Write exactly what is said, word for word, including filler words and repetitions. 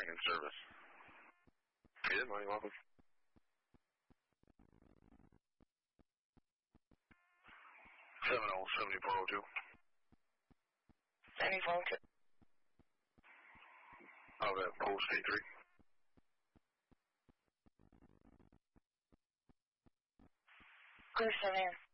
morning in service. Yeah, morning, welcome. seven oh seventy-four oh two. seventy-four oh two. Out at post A three. Clear seven.